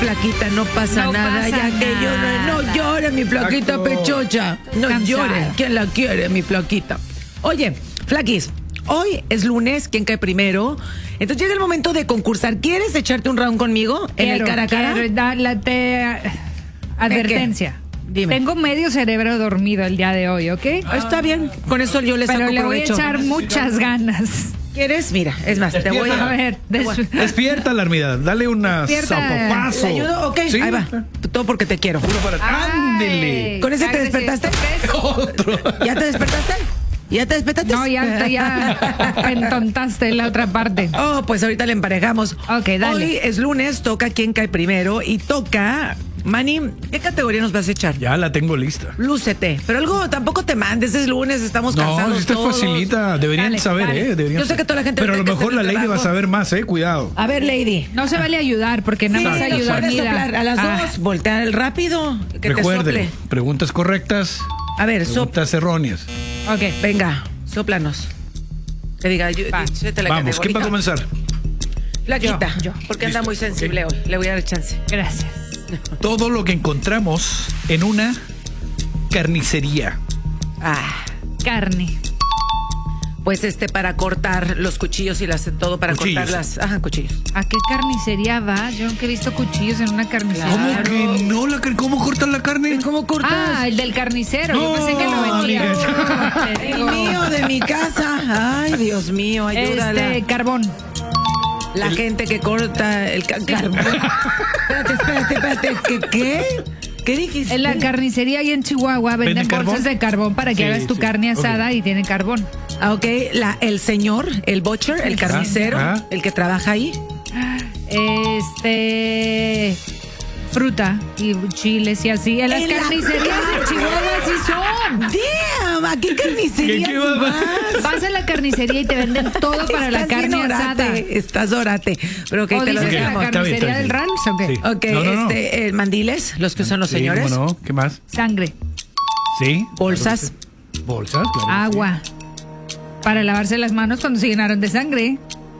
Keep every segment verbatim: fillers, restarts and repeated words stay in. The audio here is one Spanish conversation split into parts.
Flaquita, no pasa No nada, pasa ya que yo no, no llore, mi flaquita Flaco. pechocha. No Cansada. llore, ¿quién la quiere, mi flaquita? Oye, Flaquis, hoy es lunes, ¿quién cae primero? Entonces llega el momento de concursar. ¿Quieres echarte un round conmigo en el Quiero, cara a cara? quiero darte advertencia. Dime. Tengo medio cerebro dormido el día de hoy, ¿ok? Ah, está bien, con eso yo le saco Pero le voy a provecho. echar muchas ganas. ¿Quieres? Mira, es más, te voy A a... ver, des- Despierta la Armida, dale una Despierta. zapopazo. ¿Te ayudo? Ok, ¿Sí? ahí va. Todo porque te quiero. Puro para- Ay, ¡Ándele! ¿Con ese te cállese, despertaste? Otro. ¿Ya te despertaste? ¿Ya te despertaste? No, ya, ya pentontaste en la otra parte. Oh, pues ahorita le emparejamos. Ok, dale. Hoy es lunes, toca quién cae primero y toca... Manny, ¿qué categoría nos vas a echar? Ya la tengo lista. Lúcete. Pero algo tampoco te mandes, es lunes, estamos No, cansados si esta todos. facilita, deberían Dale, saber, dale. ¿eh? Deberían Yo sé que toda la gente Pero a lo ahorita que mejor está la en el Lady va a trabajo. saber más, ¿eh? Cuidado. A ver, Lady. No se vale ayudar porque nada más Sí, nos ayudar. puedes soplar a las dos. Voltear el rápido. Que Recuerden, te sople. preguntas correctas, A ver, sopla. preguntas erróneas. Ok. Venga, sóplanos. Que diga, yo, Va. échate la Vamos, ¿quién va a categoría. comenzar? Flaquita, Yo, yo. porque anda Listo, muy sensible hoy. Le voy a dar chance. Gracias. Todo lo que encontramos en una carnicería. Ah, Carne. pues este para cortar los cuchillos y las todo para Cuchillos. cortar las, ajá, cuchillos. ¿A qué carnicería va? Yo nunca he visto cuchillos en una carnicería. ¿Cómo Claro. que no? La, car- ¿Cómo cortan la carne? ¿Cómo cortas? Ah, el del carnicero. Yo No, pensé que lo vendía. mira. Te El digo. mío de mi casa. Ay, Dios mío, ayúdala. Este, carbón. La gente que corta el ca- carbón. Espérate, espérate, espérate. ¿Qué? ¿Qué? ¿Qué dijiste? En la carnicería y en Chihuahua venden ¿Venden carbón? bolsas de carbón para que Sí, hagas tu sí, carne ok. asada y tiene carbón. Ah, ok, la, el señor, el butcher, el carnicero, Ah. el que trabaja ahí. Este. Fruta y chiles y así. En las En la carnicerías de carne. Chihuahua sí son. Damn, ¿a qué carnicería ¿Qué- qué va- vas? Vas a la carnicería y te venden todo para la Estás bien carne orate, asada. Estás orate. Pero ok, ¿O te lo dices Ok, la dejamos. está bien, carnicería está del bien. Rams o qué? Sí. Ok, No, no, no. este, eh, mandiles, los que usan los Sí, señores. ¿cómo no? ¿Qué más? Sangre, Sí. Bolsas. Bolsas, claro. agua. Para lavarse las manos cuando se llenaron de sangre.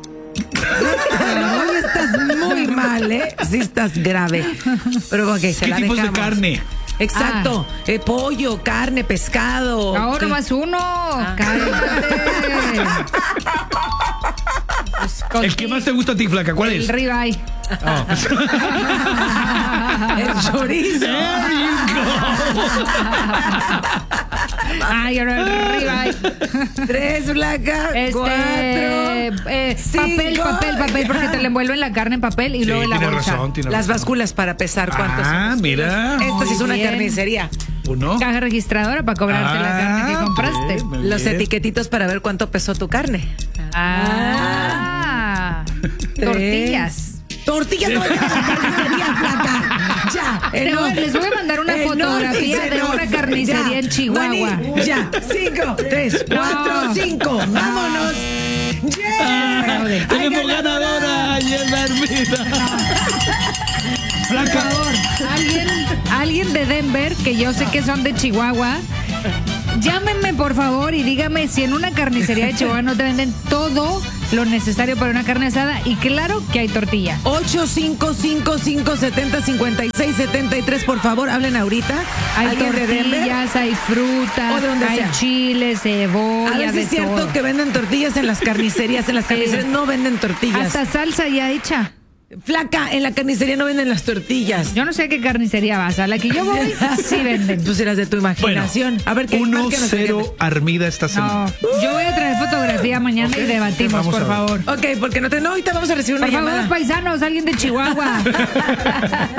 Hoy estás muy mal, ¿eh? Sí estás grave. Pero ok, se ¿Qué la tipos de dejamos. carne? Exacto. Eh, pollo, carne, pescado. No, ¿Qué? nomás uno. Cálmate. Pues, ¿El que más te gusta a ti, flaca? ¿Cuál El es? ribeye. Ah. El chorizo. Ay, ahora el ribeye. Tres, blanca. Este, Cuatro. eh, papel, cinco. papel, papel, porque te le envuelven la carne en papel y Sí, luego en la tiene bolsa. razón, tiene Las razón. básculas para pesar cuántos Ah, son los mira. kilos. Esta sí es Muy una bien. carnicería. ¿Uno? Caja registradora para cobrarte la carne que Ah, compraste. bien, muy Los bien. etiquetitos para ver cuánto pesó tu carne. Ah, tortillas. Tortillas no vayan a la carnicería, flaca. Ya. Te enough. voy- les voy a mandar una Enough fotografía is de enough. una carnicería Ya. en Chihuahua. Mani, ya. Cinco, tres, cuatro, No. cinco. Vámonos. Yeah. Hay Tenemos ganadora. ganadora y es la Armida. Por favor, alguien, alguien de Denver, que yo sé que son de Chihuahua, llámenme por favor y dígame si en una carnicería de Chihuahua no te venden todo lo necesario para una carne asada y claro que hay tortilla. ocho cinco cinco cinco siete cero cinco seis siete tres, por favor, hablen ahorita. Hay ¿Alguien de Denver? tortillas, hay fruta, O de donde hay sea. chile, A cebolla, ver si de es cierto todo. que venden tortillas en las carnicerías. En las Sí. carnicerías no venden tortillas. Hasta salsa ya hecha. Flaca, en la carnicería no venden las tortillas. Yo no sé a qué carnicería vas, a la que yo voy sí venden. Tú serás de tu imaginación. a ver qué uno márquenos, cero Armida esta semana. No, yo voy a traer fotografía mañana y debatimos, Vamos por a ver. favor. Ok, porque no te. No, ahorita vamos a recibir una Por favor, llamada. paisanos, alguien de Chihuahua.